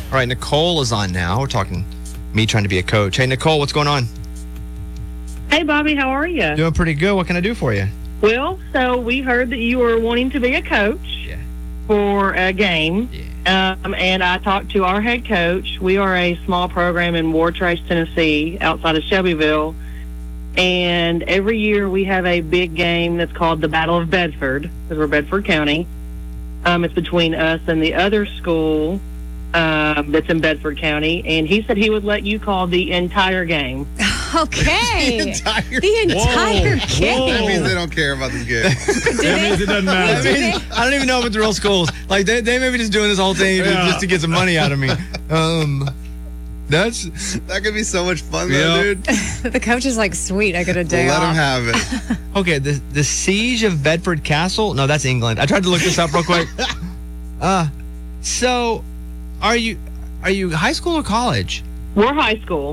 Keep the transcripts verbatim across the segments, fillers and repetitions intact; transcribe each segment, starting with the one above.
All right, Nicole is on now. We're talking me trying to be a coach. Hey, Nicole, what's going on? Hey, Bobby, how are you? Doing pretty good. What can I do for you? Well, so we heard that you were wanting to be a coach Yeah. for a game, Yeah. um, and I talked to our head coach. We are a small program in Ward Trace, Tennessee, outside of Shelbyville, and every year we have a big game that's called the Battle of Bedford, because we're Bedford County. Um, it's between us and the other school um, that's in Bedford County, and he said he would let you call the entire game. Okay. The entire, The entire Whoa, game. whoa. that means they don't care about this game. That means it doesn't I, matter. mean, I don't even know if it's real schools. Like, they, they may be just doing this whole thing just, Yeah. just to get some money out of me. Um, that's... That could be so much fun, though, Yeah. dude. The coach is like, sweet, I got a day Let off. him have it. Okay, the, the Siege of Bedford Castle? No, that's England. I tried to look this up real quick. Uh, so, are you are you high school or college? We're high school.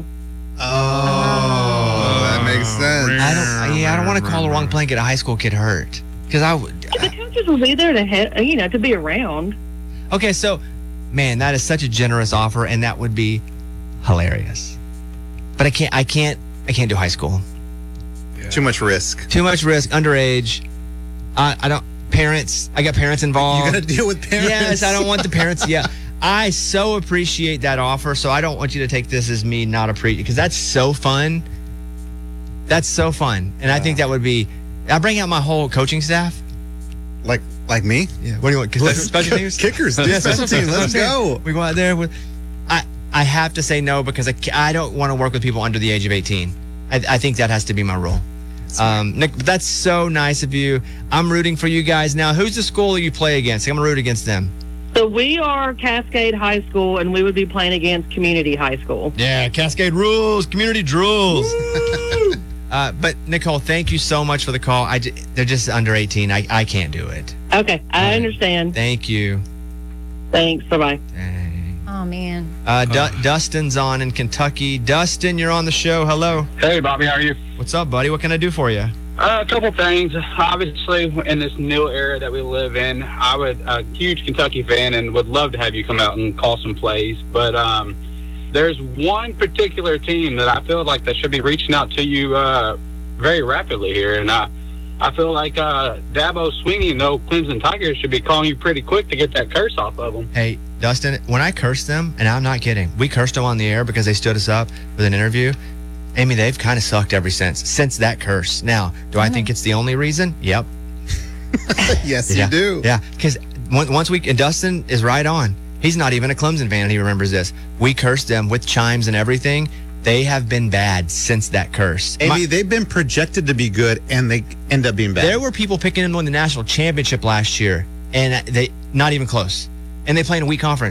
Oh, that makes sense. I don't. Yeah, I don't want to call the wrong play and get a high school kid hurt. Because I would. The coaches will be there to, he- you know, to be around. Okay, so, man, that is such a generous offer, and that would be hilarious. But I can't. I can't. I can't do high school. Too much risk. Too much risk. Underage. I. I don't. Parents. I got parents involved. You got to deal with parents. Yes, I don't want the parents. Yeah. I so appreciate that offer, so I don't want you to take this as me not appreciating, because that's so fun. That's so fun. And I think that would be, I bring out my whole coaching staff. Like like me? Yeah. What do you want? Let's- Special teams? Kickers. Yeah, Special teams. Let's go. We go out there with, I, I have to say no because I, ca- I don't want to work with people under the age of eighteen. I, I think that has to be my rule. Um, Nick, that's so nice of you. I'm rooting for you guys now. Who's the school that you play against? I'm going to root against them. So we are Cascade High School, and we would be playing against Community High School. Yeah, Cascade rules, community drools. uh, but Nicole, thank you so much for the call. I j- they're just under eighteen. I, I can't do it. Okay, I right. understand. Thank you. Thanks. Bye-bye. Dang. Oh, man. Uh, Du- Dustin's on in Kentucky. Dustin, you're on the show. Hello. Hey, Bobby, how are you? What's up, buddy? What can I do for you? Uh, a couple things. Obviously, in this new era that we live in, I would a huge Kentucky fan and would love to have you come out and call some plays. But um, there's one particular team that I feel like that should be reaching out to you uh, very rapidly here, and I, I feel like uh, Dabo Sweeney and the old Clemson Tigers should be calling you pretty quick to get that curse off of them. Hey, Dustin, when I cursed them, and I'm not kidding, we cursed them on the air because they stood us up with an interview. Amy, they've kind of sucked ever since, since that curse. Now, do I think it's the only reason? Yep. Yes, Yeah. you do. Yeah, because once we, and Dustin is right on. He's not even a Clemson fan, and he remembers this. We cursed them with chimes and everything. They have been bad since that curse. Amy, My- they've been projected to be good, and they end up being bad. there were people picking them to win the national championship last year, and they not even close. And they play in a weak conference.